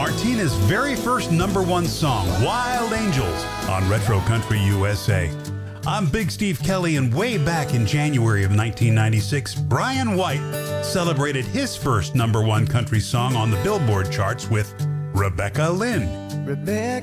Martina's very first number one song, Wild Angels, on Retro Country USA. I'm Big Steve Kelly, and way back in January of 1996, Brian White celebrated his first number one country song on the Billboard charts with Rebecca Lynn. Rebecca